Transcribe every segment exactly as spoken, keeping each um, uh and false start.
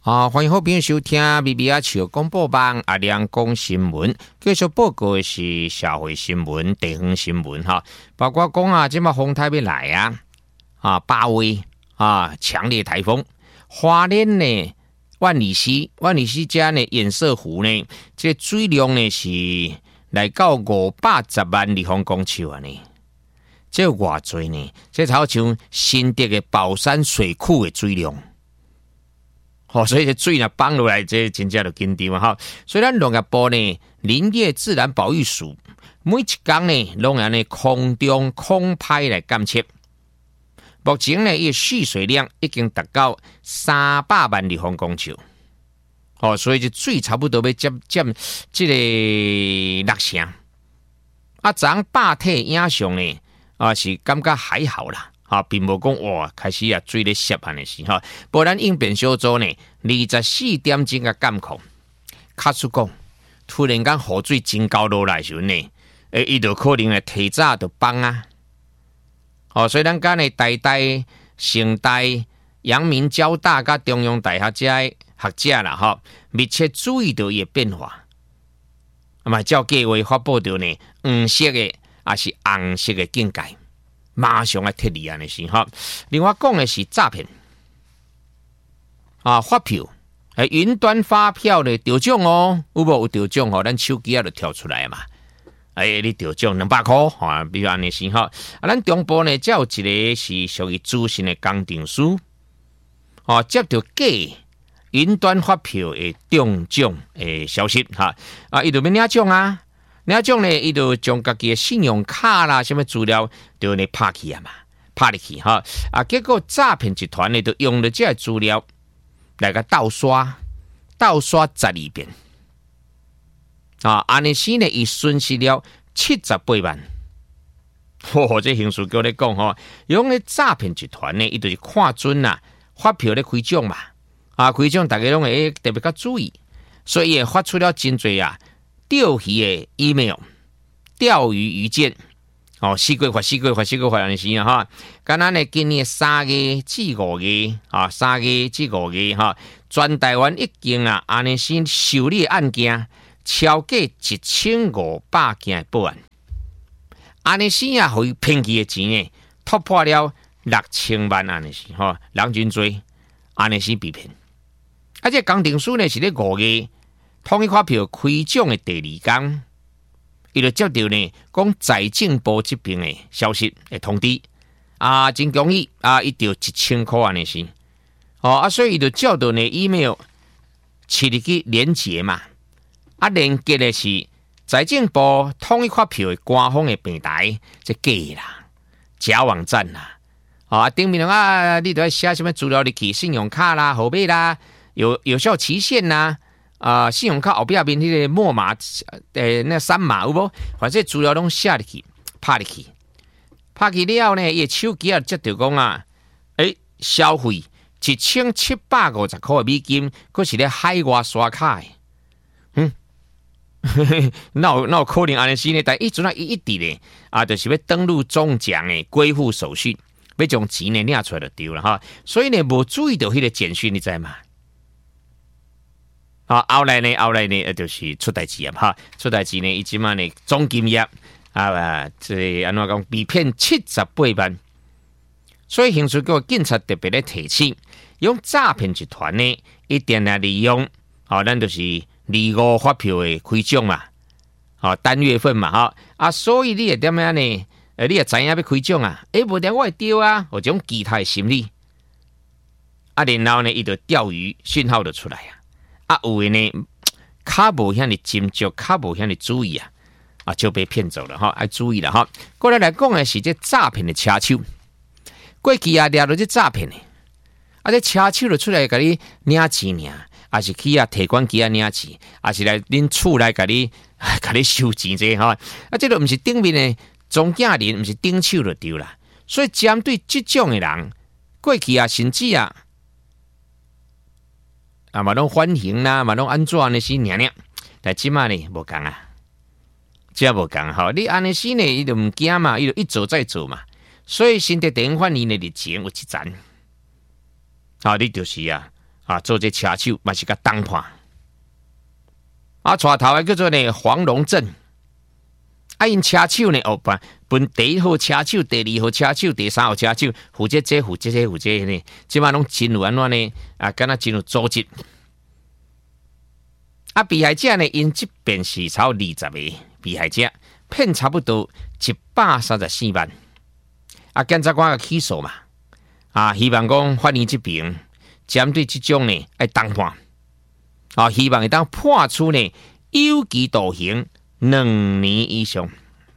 啊，欢迎好朋友收听 B B 啊笑广播网阿亮讲新闻，继续报告的是社会新闻、地方新闻哈，包括讲啊，即马风台要来啊，啊，八威啊，强烈台风，花莲呢，万里溪，万里溪家呢，堰塞湖呢，这水量呢是来到五百十万立方公尺啊呢，这偌济呢，这好像新竹的宝山水库的水量。哦，所以这水呢放落来，这真正就紧张哈。所以咱农业部呢，林业自然保育署每一天呢，拢有呢空中空拍来监测。目前呢，伊蓄水量已经达到三百万立方公尺。哦，所以这水差不多要接接这个六成。啊，昨百体影像呢，啊是感觉还好啦。啊，并无讲哇，开始啊水咧湿安尼是哈。不然应变小组呢，二十四点钟嘅监控，卡出讲，突然间雨水真高落来时阵呢，诶，伊就可能咧提早就放啊。哦，所以咱讲呢，台大、成大、阳明交大甲中央大学这学者啦，哈，密切注意到伊嘅变化。那么照计划发布到呢，黄色嘅也是红色嘅警戒。马上来撤离安尼是哈。另外讲的是诈骗啊，发票诶，云端发票的得奖哦，有无有得奖哦？咱手机啊就跳出来嘛。诶、欸，你得奖两百块哈，比如安尼是哈。啊，咱中部呢，才有一个是属于资深的工程师，哦，接到假云端发票的中奖诶消息哈。啊，伊就要领奖啊。领奖呢，伊就将家己的信用卡啦、什么资料都呢拍去啊嘛，拍入去哈。啊，结果诈骗集团呢，就用了这资料来个盗刷，盗刷十二遍。啊，安尼时呢，伊损失了七十八万。嚯、哦，这刑事局咧讲吼，用咧诈骗集团呢，伊就是看准啦，发票咧开奖嘛，啊，开奖大家拢会特别较注意，所以也发出了真侪啊。钓鱼的 email， 钓鱼邮件，哦，四句话，四句话，四句话安尼是啊哈。敢若呢，今年三月至五月啊，三月至五月哈，全台湾已经啊，安尼先受理案件超过一千五百件报案，安尼先啊，互伊骗去的钱呢，突破了六千万安尼是哈，人真多，安尼先被骗。而且工程师呢是咧五月。统一发票开奖的第二天，伊就接到呢讲财政部这边的消息的通知，啊，真恭喜啊，伊就一千块安尼是，哦啊，所以伊就照到呢 email 切入去连结嘛，啊，连结的是财政部统一发票的官方的平台，这假啦，假网站啦，啊，顶面啊，你都要写什么资料入去，信用卡啦、号码啦、有有效期限啦。啊、呃，信用卡后壁面迄个末码，诶、呃，那三码有无？反正资料拢写入去，拍入去，拍去了呢，伊手机啊接到讲啊，诶、欸，消费一千七百五十块美金，佫是咧海外刷卡的，嗯，那有那有可能安尼是呢？但一阵啊，伊一直咧啊，就是要登录中奖的归户手续，要将钱呢领出来就对了哈。所以呢，无注意到迄个简讯，你知嘛？啊，后来呢，后来呢，就是出代志啊，哈，出代志呢，伊即满呢总金额啊，这安怎讲被骗七十八万，所以刑事局警察特别咧提醒，用诈骗集团呢，一定来利用，哦，咱就是二五发票的开奖嘛，哦，单月份嘛，哈，啊，所以你会点样呢？呃，你也知影要开奖啊，诶，无定我会丢啊，有种期待心理，啊，然后呢，伊就钓鱼讯号就出来啊。啊，有的呢，较无遐尼斟酌，较无遐尼注意啊，啊，就被骗走了哈，要注意了哈。过来来讲的是这诈骗的车手，过去啊，抓到这诈骗的，啊，这车手就出来给你领钱尔，还是去啊提款机啊领钱，还是来恁厝来给你给你收钱这哈，啊，这都不是顶面的中间人，不是顶手就对啦。所以针对这种的人，过去啊，甚至啊。啊，嘛拢反省啦，嘛拢安怎呢？是娘娘，但即马呢无共啊，即无共吼。你安尼时呢，伊就毋惊嘛，伊就一做再做嘛。所以新的电影法院的日前有一层，啊，你就是啊， 啊，做这车手嘛是甲当判。啊，带头的叫做呢黄龙镇。啊，因车手呢，哦，分分第一号车手、第二号车手、第三号车手，负责这、负责这、负责呢，即马拢真有安怎呢？啊，敢若真有组织。啊，被害者呢，因这边是超二十个被害者，骗差不多一百三十四万。啊，检察官个起诉嘛，啊，希望讲法院这边针对这种呢，爱当判，啊，希望会当判处呢有期徒刑。两年以上，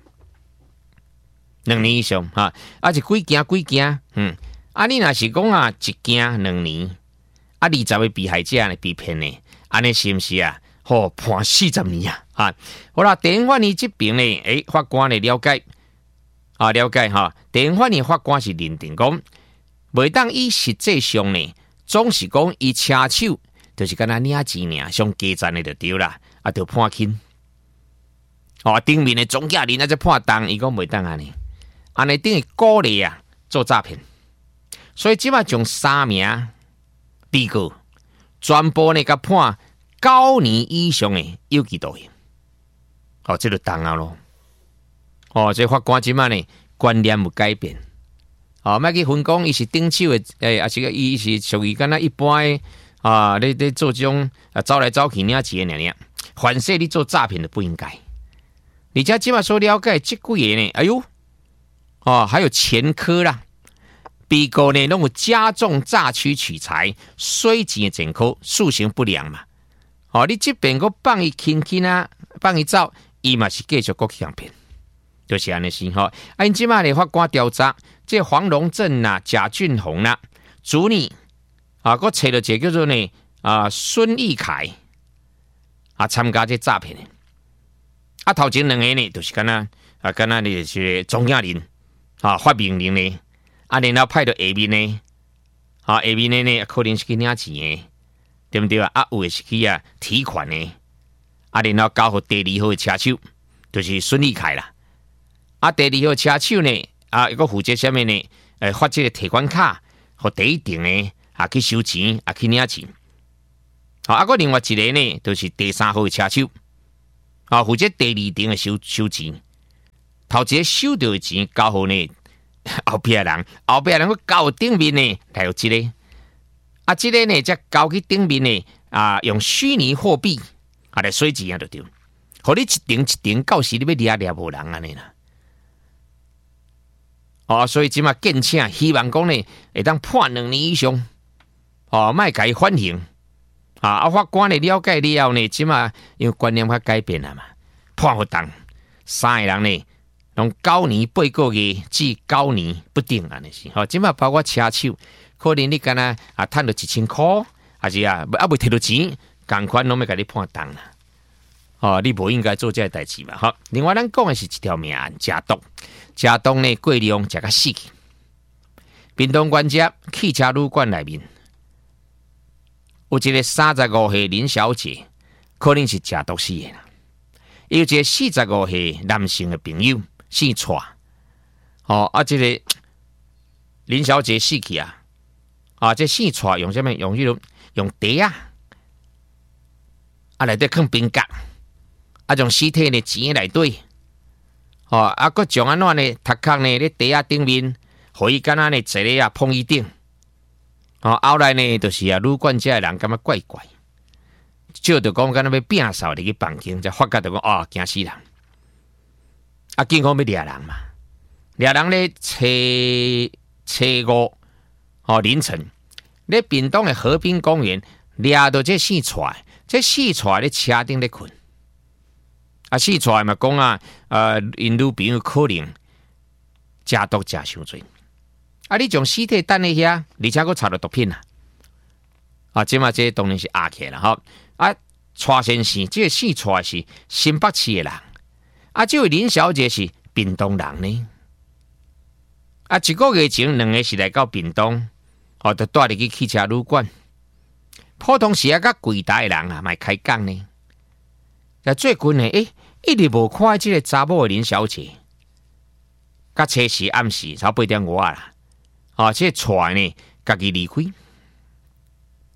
两年以上哈，啊是几件几件，嗯，啊你若是讲啊一件两年，啊二十个被害者呢被骗呢，安尼是毋是啊？好判四十年啊！哈，好啦，地方法院这边呢，诶，法官呢了解啊了解哈，地方法院法官是认定讲，袂当以实际上呢，总是讲伊车手就是敢若领钱尔，上加赚的就对啦，啊就判轻。哦，顶面的总价人啊，在判重，伊讲袂当安尼，安尼等于鼓励啊做诈骗，所以即马将三名被告全部呢，甲判九年以上的有期徒刑。哦，这就重啊咯。哦，这法官即马呢观念有改变。哦，莫去分讲伊是顶手的，诶、欸，啊是个伊是属于敢若一般的啊，你你做这种啊走来走去领钱的尔尔，反正你做诈骗就不应该。而且今晚所了解这几个呢，哎呦，哦，还有前科啦，被告呢拢有加重诈取取财、税钱的前科，素行不良嘛。哦，你这边个放伊轻轻啊，放伊走，伊嘛是继续搁去骗，就是安尼先吼。啊，因今晚呢法官调查，这黄龙镇呐、贾俊宏呐、主女啊，搁找到一个叫做呢啊孙义凯啊参加这诈骗的。啊，头前两个呢，就是敢若啊，敢若你是中亚人啊，发命令呢，啊，然后派到下面呢，啊，下面呢呢，可能是去领钱的，对不对啊？啊，有的是去啊提款的，啊，然后交互第二号的车手，就是孙立凯啦。啊，第二号车手呢，啊，一个负责什么呢？诶，发这个提款卡，和第一定呢，啊去收钱，啊去领钱。好，啊，个另外一个呢，就是第三号的车手。啊，或者第二顶的收收钱，头一个收到的钱交互呢后壁人，后壁人去交顶面呢，还有这个，啊，这个呢则交去顶面呢啊，用虚拟货币啊来洗钱啊，就对。互你一顶一顶，到时你要掠掠无人安尼啦。哦，所以即马建请希望讲呢，会当判两年以上，哦，莫甲伊缓刑。啊！啊，法官呢了解了后呢，即马因为观念较改变了嘛，判不重，三个人呢，从九年八个月至九年不定安尼是。好，即马包括车手，可能你敢若啊赚到一千块，还是啊啊未摕到钱，共款拢要甲你判重啦。哦，你无应该做这个代志嘛。好，另外咱讲的是一条命案，食毒，食毒呢过量食甲死去，屏东关节汽车旅馆内面。有一个三十五岁林小姐，可能是食毒死的啦。有一个四十五岁男性的朋友姓蔡，哦啊，这个林小姐死去啊，啊，这姓蔡用什么？用迄种用茶啊，啊内底放冰角，啊将尸体呢钱内底，哦啊，佮将安怎呢？头壳呢咧茶啊顶面，互伊敢若呢坐咧啊碰伊顶。哦，后来呢，就是啊，旅馆这人感觉怪怪，照着讲，敢若要摒扫入去房间，才发觉着讲，哦，惊死人！啊，警方要掠人嘛，掠人咧，初初五哦凌晨，咧屏东的河滨公园掠到这四踹，这四踹咧车顶咧困，啊，四踹嘛讲啊，呃，因女朋友可能食毒食伤多。啊！你将尸体等咧遐，而且佫查到毒品啦。啊，即马这当然是压起啦，吼！啊，蔡先生，这个死蔡是新北市的人，啊，这位林小姐是屏东人呢。啊，一个月前两个是来到屏东，哦，就带入去汽车旅馆。普通时啊，甲柜台的人啊，卖开讲呢。但最近呢，诶、欸，一直无看这个查某的林小姐。甲初时暗时差八点外啦。啊，这个船呢，家己离开。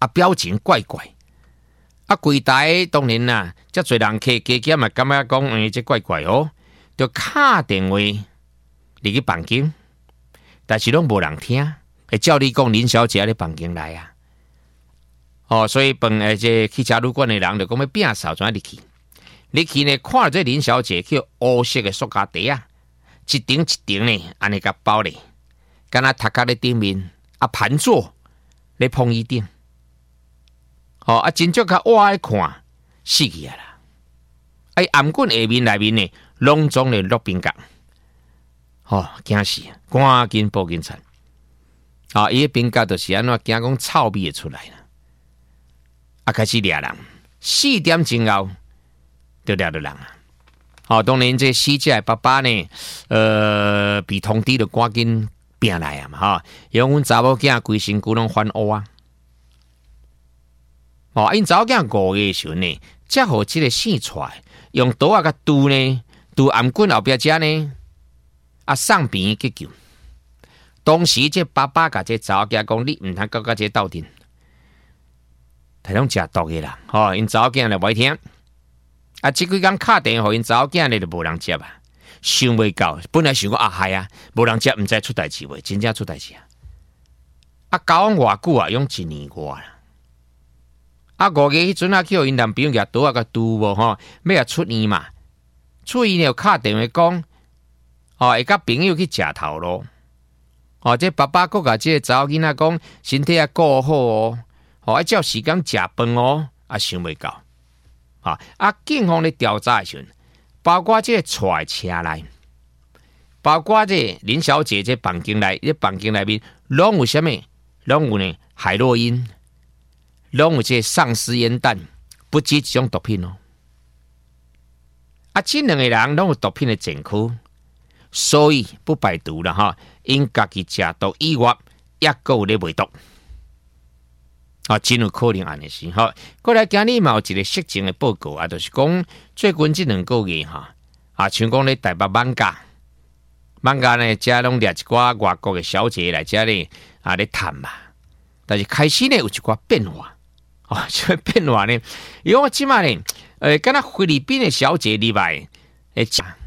啊，表情怪怪。啊，柜台当然啦，遮侪人客加减嘛，感觉讲诶，这怪怪哦，就敲电话入去房间，但是拢无人听，会照你讲林小姐咧房间来啊。哦，所以饭诶，这汽车旅馆的人就讲要摒扫怎入去？入去呢，看到这林小姐去乌色的塑胶袋啊，一顶一顶呢，安尼甲包咧，敢若头壳咧顶面，啊盘坐咧碰椅顶。哦，啊，真足较歪看，死去啊啦！哎，颔棍下面内面呢，拢总咧落冰角，哦，惊死，赶紧报警察。啊、哦，伊个冰角就是安怎惊讲臭味会出来啦。啊，开始掠人，四点钟后就掠到人啊！哦，当然这死者的爸爸呢，呃，被通知就赶紧拼来啊嘛，哈、哦，因为阮查某囝规身躯拢翻乌啊。哦，因查某囝五月时阵呢，才互即个生出来，用刀啊甲拄呢，拄颔棍后壁遮呢，啊送病去救。当时这爸爸甲这查某囝讲，你毋通甲甲这斗阵，他拢食毒的啦。吼、哦，因查某囝就袂听。啊，即几工敲电话，因查某囝呢就无人接啊，想袂到，本来想讲啊害啊，无人接，毋知出代志未，真正出代志啊！啊，交往偌久啊，用一年外啦。啊，五月迄阵啊，去互因男朋友举刀啊，甲拄无吼，要啊出院嘛。出院了，敲电话讲，哦，会甲朋友去食头路。哦，这爸爸佫甲这查某囡仔讲，身体啊顾好哦，哦，要照时间食饭哦，啊，想袂到。啊，啊，警方咧调查的时阵，包括这个踹车内，包括这林小姐这房间内，这房间内面拢有啥物？拢有呢海洛因。拢有这丧尸烟弹，不止一种毒品哦。啊，这两个人拢有毒品的前科，所以不排除啦哈。因家己食毒以外，也够有咧卖毒。啊，真有可能安尼是哈。过来今日嘛有一个实情的报告啊，就是讲最近这两个月哈，啊，像讲咧台北艋舺，艋舺呢，遮拢掠一寡外国的小姐来遮咧啊咧谈嘛，但是开始呢有一寡变化。哦，这变化呢？因为我即马呢，呃，敢若菲律宾的小姐入来，诶，